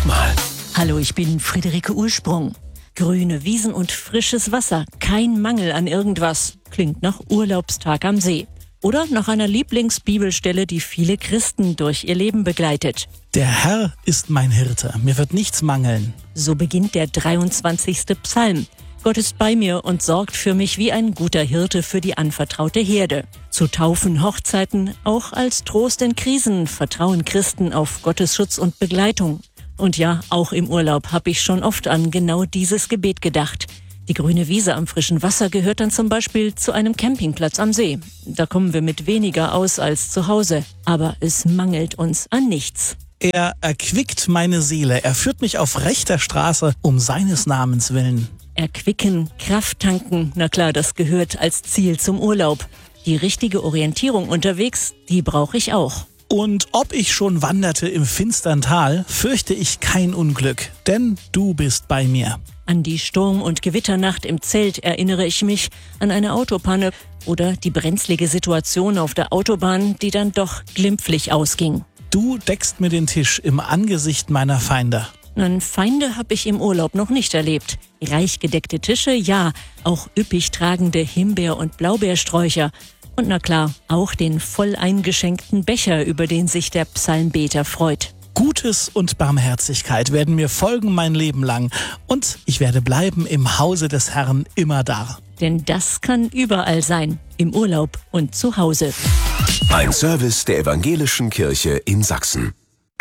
Guck mal. Hallo, ich bin Friederike Ursprung. Grüne Wiesen und frisches Wasser, kein Mangel an irgendwas. Klingt nach Urlaubstag am See. Oder nach einer Lieblingsbibelstelle, die viele Christen durch ihr Leben begleitet. Der Herr ist mein Hirte, mir wird nichts mangeln. So beginnt der 23. Psalm. Gott ist bei mir und sorgt für mich wie ein guter Hirte für die anvertraute Herde. Zu Taufen, Hochzeiten, auch als Trost in Krisen vertrauen Christen auf Gottes Schutz und Begleitung. Und ja, auch im Urlaub habe ich schon oft an genau dieses Gebet gedacht. Die grüne Wiese am frischen Wasser gehört dann zum Beispiel zu einem Campingplatz am See. Da kommen wir mit weniger aus als zu Hause. Aber es mangelt uns an nichts. Er erquickt meine Seele, er führt mich auf rechter Straße um seines Namens willen. Erquicken, Kraft tanken, na klar, das gehört als Ziel zum Urlaub. Die richtige Orientierung unterwegs, die brauche ich auch. Und ob ich schon wanderte im finstern Tal, fürchte ich kein Unglück, denn du bist bei mir. An die Sturm- und Gewitternacht im Zelt erinnere ich mich, an eine Autopanne oder die brenzlige Situation auf der Autobahn, die dann doch glimpflich ausging. Du deckst mir den Tisch im Angesicht meiner Feinde. Feinde habe ich im Urlaub noch nicht erlebt. Reich gedeckte Tische, ja, auch üppig tragende Himbeer- und Blaubeersträucher. Und na klar, auch den voll eingeschenkten Becher, über den sich der Psalmbeter freut. Gutes und Barmherzigkeit werden mir folgen mein Leben lang. Und ich werde bleiben im Hause des Herrn immer da. Denn das kann überall sein, im Urlaub und zu Hause. Ein Service der Evangelischen Kirche in Sachsen.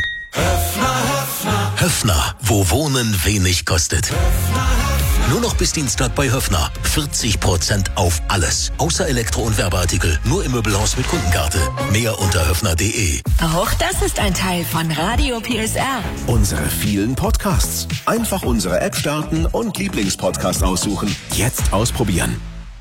Höffner, wo Wohnen wenig kostet. Nur noch bis Dienstag bei Höffner. 40% auf alles. Außer Elektro- und Werbeartikel. Nur im Möbelhaus mit Kundenkarte. Mehr unter höffner.de. Auch das ist ein Teil von Radio PSR. Unsere vielen Podcasts. Einfach unsere App starten und Lieblingspodcast aussuchen. Jetzt ausprobieren.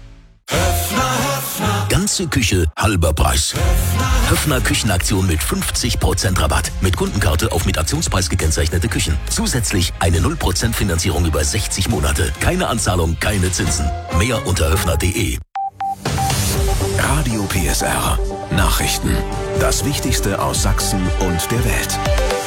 Ganze Küche, halber Preis. Höffner Küchenaktion mit 50% Rabatt. Mit Kundenkarte auf mit Aktionspreis gekennzeichnete Küchen. Zusätzlich eine 0% Finanzierung über 60 Monate. Keine Anzahlung, keine Zinsen. Mehr unter höffner.de. Radio PSR. Nachrichten. Das Wichtigste aus Sachsen und der Welt.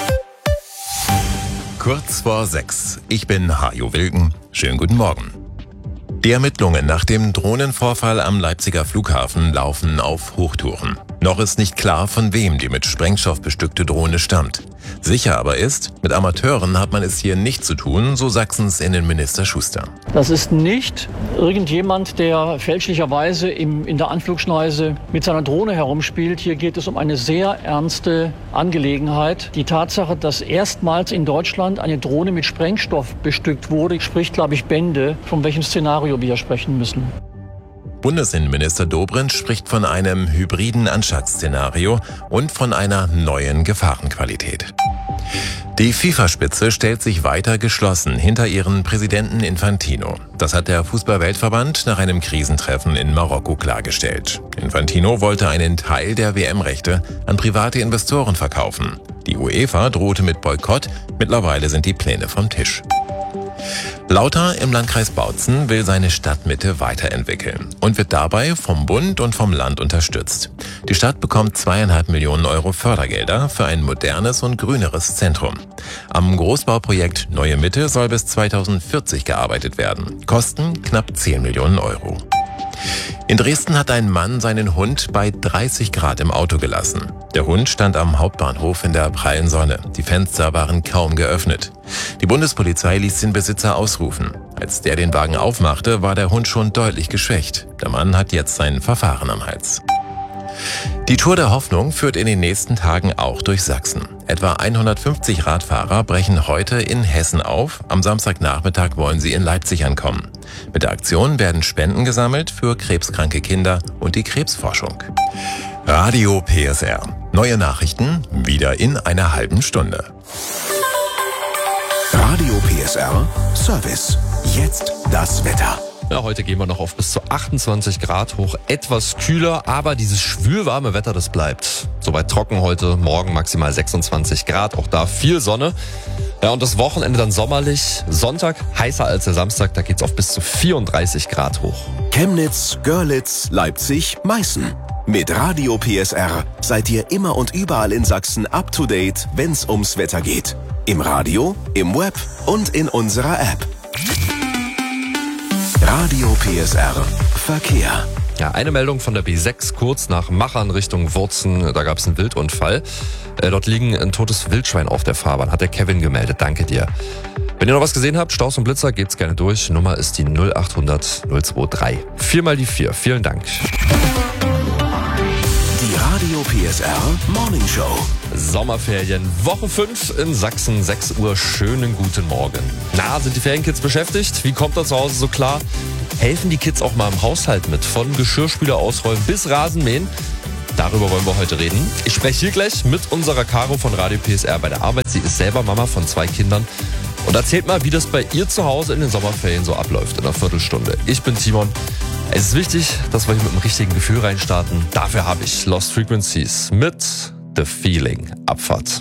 Kurz vor 6. Ich bin Hajo Wilken. Schönen guten Morgen. Die Ermittlungen nach dem Drohnenvorfall am Leipziger Flughafen laufen auf Hochtouren. Noch ist nicht klar, von wem die mit Sprengstoff bestückte Drohne stammt. Sicher aber ist, mit Amateuren hat man es hier nicht zu tun, so Sachsens Innenminister Schuster. Das ist nicht irgendjemand, der fälschlicherweise in der Anflugschneise mit seiner Drohne herumspielt. Hier geht es um eine sehr ernste Angelegenheit. Die Tatsache, dass erstmals in Deutschland eine Drohne mit Sprengstoff bestückt wurde, spricht, glaube ich, Bände, von welchem Szenario wir sprechen müssen. Bundesinnenminister Dobrindt spricht von einem hybriden Anschlagsszenario und von einer neuen Gefahrenqualität. Die FIFA-Spitze stellt sich weiter geschlossen hinter ihren Präsidenten Infantino. Das hat der Fußball-Weltverband nach einem Krisentreffen in Marokko klargestellt. Infantino wollte einen Teil der WM-Rechte an private Investoren verkaufen. Die UEFA drohte mit Boykott, mittlerweile sind die Pläne vom Tisch. Lauter im Landkreis Bautzen will seine Stadtmitte weiterentwickeln und wird dabei vom Bund und vom Land unterstützt. Die Stadt bekommt 2,5 Millionen Euro Fördergelder für ein modernes und grüneres Zentrum. Am Großbauprojekt Neue Mitte soll bis 2040 gearbeitet werden. Kosten knapp 10 Millionen Euro. In Dresden hat ein Mann seinen Hund bei 30 Grad im Auto gelassen. Der Hund stand am Hauptbahnhof in der prallen Sonne. Die Fenster waren kaum geöffnet. Die Bundespolizei ließ den Besitzer ausrufen. Als der den Wagen aufmachte, war der Hund schon deutlich geschwächt. Der Mann hat jetzt sein Verfahren am Hals. Die Tour der Hoffnung führt in den nächsten Tagen auch durch Sachsen. Etwa 150 Radfahrer brechen heute in Hessen auf. Am Samstagnachmittag wollen sie in Leipzig ankommen. Mit der Aktion werden Spenden gesammelt für krebskranke Kinder und die Krebsforschung. Radio PSR. Neue Nachrichten wieder in einer halben Stunde. Radio PSR Service. Jetzt das Wetter. Ja, heute gehen wir noch auf bis zu 28 Grad hoch, etwas kühler, aber dieses schwülwarme Wetter, das bleibt. Soweit trocken heute, morgen maximal 26 Grad, auch da viel Sonne. Ja, und das Wochenende dann sommerlich, Sonntag heißer als der Samstag, da geht's auf bis zu 34 Grad hoch. Chemnitz, Görlitz, Leipzig, Meißen. Mit Radio PSR seid ihr immer und überall in Sachsen up to date, wenn's ums Wetter geht. Im Radio, im Web und in unserer App. Radio PSR Verkehr. Ja, eine Meldung von der B6 kurz nach Machern Richtung Wurzen. Da gab es einen Wildunfall. Dort liegen ein totes Wildschwein auf der Fahrbahn. Hat der Kevin gemeldet. Danke dir. Wenn ihr noch was gesehen habt, Staus und Blitzer, gebt's gerne durch. Nummer ist die 0800 023. 4 mal die 4. Vielen Dank. Die Radio PSR Morning Show. Sommerferien, Woche 5 in Sachsen, 6 Uhr. Schönen guten Morgen. Na, sind die Ferienkids beschäftigt? Wie kommt er zu Hause so klar? Helfen die Kids auch mal im Haushalt mit? Von Geschirrspüler ausräumen bis Rasenmähen? Darüber wollen wir heute reden. Ich spreche hier gleich mit unserer Caro von Radio PSR bei der Arbeit. Sie ist selber Mama von 2 Kindern. Und erzählt mal, wie das bei ihr zu Hause in den Sommerferien so abläuft in einer Viertelstunde. Ich bin Timon. Es ist wichtig, dass wir hier mit dem richtigen Gefühl reinstarten. Dafür habe ich Lost Frequencies mit The Feeling. Abfahrt.